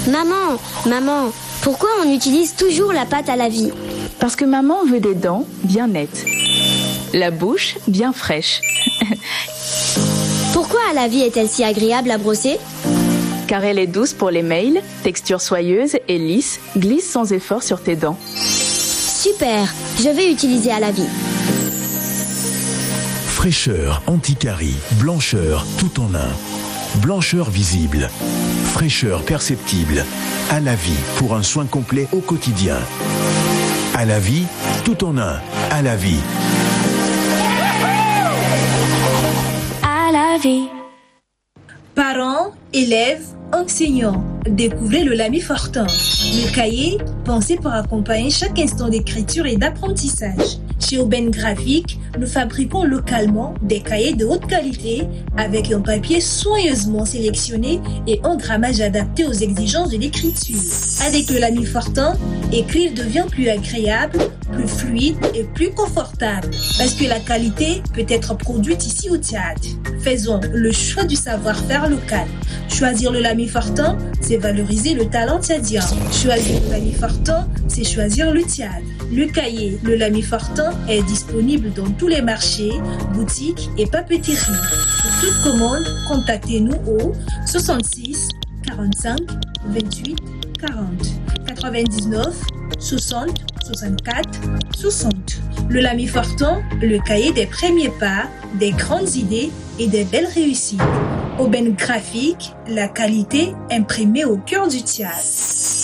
Maman, pourquoi on utilise toujours la pâte à lavis? Parce que maman veut des dents bien nettes, la bouche bien fraîche. Pourquoi à lavis est-elle si agréable à brosser? Car elle est douce pour les mails, texture soyeuse et lisse, glisse sans effort sur tes dents. Super, je vais utiliser à lavis. Fraîcheur, anti-carie, blancheur, tout en un. Blancheur visible, fraîcheur perceptible. À lavis pour un soin complet au quotidien. À lavis, tout en un. À lavis. À lavis. Parents, élèves, enseignants, découvrez le Lamy Fortin. Le cahier pensé pour accompagner chaque instant d'écriture et d'apprentissage. Chez Aubaine Graphique, nous fabriquons localement des cahiers de haute qualité avec un papier soigneusement sélectionné et un grammage adapté aux exigences de l'écriture. Avec le Lamy Fortin, écrire devient plus agréable, plus fluide et plus confortable parce que la qualité peut être produite ici au Tchad. Faisons le choix du savoir-faire local. Choisir le Lamy Fortin, c'est valoriser le talent tchadien. Choisir le Lamy Fortin, c'est choisir le Tchad. Le cahier, le Lamy Fortin, est disponible dans tous les marchés, boutiques et papeteries. Pour toute commande, contactez-nous au 66 45 28 40 99 60 64 60. Le Lamy Fortin, le cahier des premiers pas, des grandes idées et des belles réussites. Aubaine Graphique, la qualité imprimée au cœur du Tchad.